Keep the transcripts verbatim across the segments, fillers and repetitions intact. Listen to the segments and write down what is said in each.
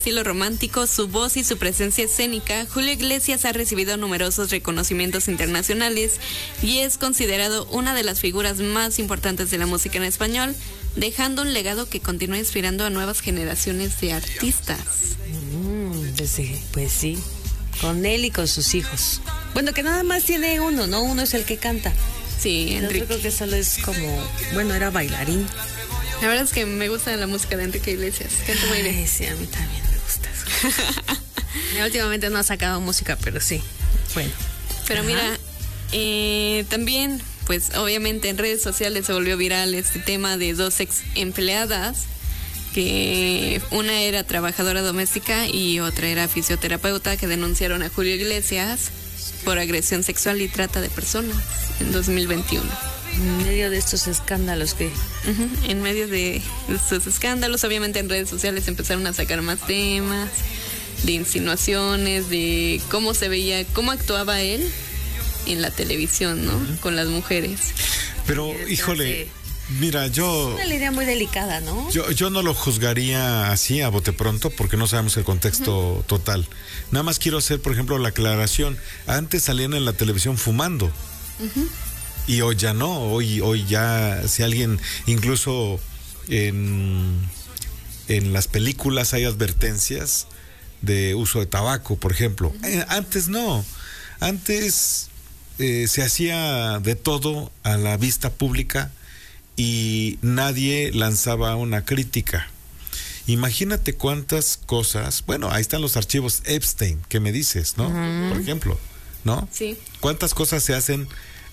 Estilo romántico, su voz y su presencia escénica, Julio Iglesias ha recibido numerosos reconocimientos internacionales y es considerado una de las figuras más importantes de la música en español, dejando un legado que continúa inspirando a nuevas generaciones de artistas. Mm, pues, sí, pues sí, con él y con sus hijos. Bueno, que nada más tiene uno, ¿no? Uno es el que canta. Sí, Enrique. Yo creo que solo es como, bueno, era bailarín. La verdad es que me gusta la música de Enrique Iglesias. Canta muy bien. Ay, sí, a mí también me gusta eso. Últimamente no ha sacado música, pero sí. Bueno. Pero Ajá. mira, eh, también, pues obviamente en redes sociales se volvió viral este tema de dos ex empleadas, que una era trabajadora doméstica y otra era fisioterapeuta, que denunciaron a Julio Iglesias por agresión sexual y trata de personas en dos mil veintiuno. En medio de estos escándalos que... Uh-huh. En medio de estos escándalos, obviamente en redes sociales empezaron a sacar más temas, de insinuaciones, de cómo se veía, cómo actuaba él en la televisión, ¿no? Uh-huh. Con las mujeres. Pero, híjole, mira, yo... Es una idea muy delicada, ¿no? Yo, yo no lo juzgaría así a bote pronto porque no sabemos el contexto uh-huh. total. Nada más quiero hacer, por ejemplo, la aclaración. Antes salían en la televisión fumando. Uh-huh. Y hoy ya no, hoy, hoy ya, si alguien, incluso en, en las películas hay advertencias de uso de tabaco, por ejemplo. Eh, antes no, antes eh, se hacía de todo a la vista pública y nadie lanzaba una crítica. Imagínate cuántas cosas, bueno, ahí están los archivos Epstein, que me dices, ¿no? Uh-huh. Por ejemplo, ¿no? Sí. ¿Cuántas cosas se hacen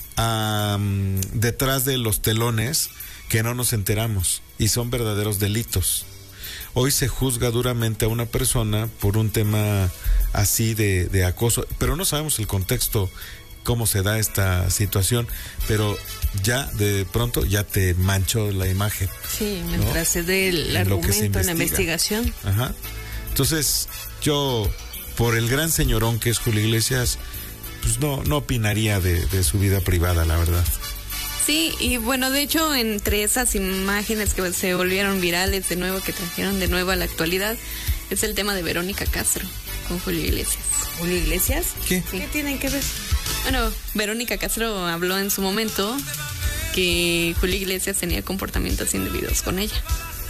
Um, detrás de los telones que no nos enteramos y son verdaderos delitos? Hoy se juzga duramente a una persona por un tema así de, de acoso, pero no sabemos el contexto, cómo se da esta situación, pero ya de pronto ya te manchó la imagen. Sí, mientras ¿no? se dé el en argumento en la investigación. Ajá. Entonces, yo, por el gran señorón que es Julio Iglesias, pues no, no opinaría de, de su vida privada, la verdad. Sí, y bueno, de hecho, entre esas imágenes que se volvieron virales de nuevo, que trajeron de nuevo a la actualidad, es el tema de Verónica Castro con Julio Iglesias. ¿Julio Iglesias? ¿Qué? Sí. ¿Qué tienen que ver? Bueno, Verónica Castro habló en su momento que Julio Iglesias tenía comportamientos indebidos con ella.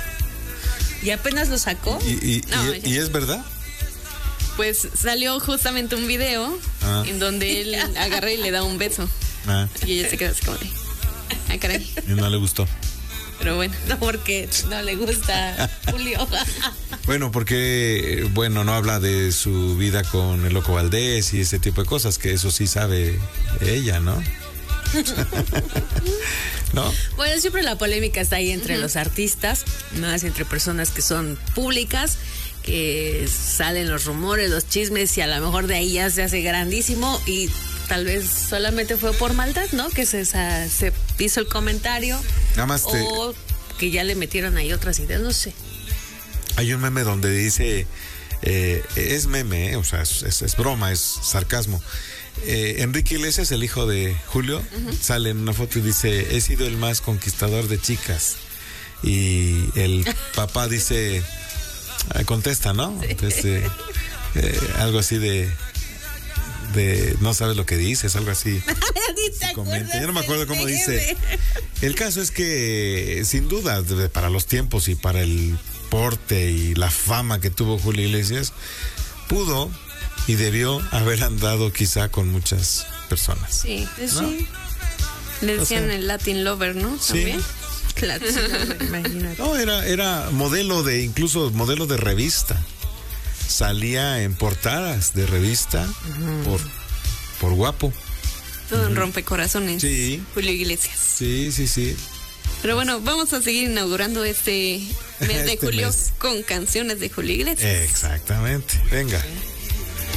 ¿Y apenas lo sacó? ¿Y, y, no, y, ¿y es verdad? Pues salió justamente un video ah. en donde él agarra y le da un beso. Ah. Y ella se queda así como de... Ah, caray. Y no le gustó. Pero bueno. No, porque no le gusta Julio. Bueno, porque, bueno, no habla de su vida con el Loco Valdés y ese tipo de cosas, que eso sí sabe ella, ¿no? ¿No? Bueno, siempre la polémica está ahí entre uh-huh. los artistas, más entre personas que son públicas, que salen los rumores, los chismes y a lo mejor de ahí ya se hace grandísimo y tal vez solamente fue por maldad, ¿no? Que se, se hizo el comentario. Nada más te... o que ya le metieron ahí otras ideas, no sé. Hay un meme donde dice, eh, es meme, eh, o sea, es, es, es broma, es sarcasmo. Eh, Enrique Iglesias, el hijo de Julio, uh-huh. sale en una foto y dice, he sido el más conquistador de chicas. Y el papá dice... contesta, ¿no? Sí. Entonces, eh, eh, algo así de de no sabes lo que dices, algo así. Comenta. Yo no me acuerdo cómo dice. El caso es que sin duda para los tiempos y para el porte y la fama que tuvo Julio Iglesias, pudo y debió haber andado quizá con muchas personas. Sí, ¿no? sí. Le decían o sea, el Latin Lover, ¿no? También. Sí. Claro, imagínate. No, era, era modelo de, incluso modelo de revista. Salía en portadas de revista uh-huh. por, por guapo. Todo un uh-huh. rompecorazones. Sí. Julio Iglesias. Sí, sí, sí. Pero bueno, vamos a seguir inaugurando este mes de este julio mes. con canciones de Julio Iglesias. Exactamente. Venga. Okay.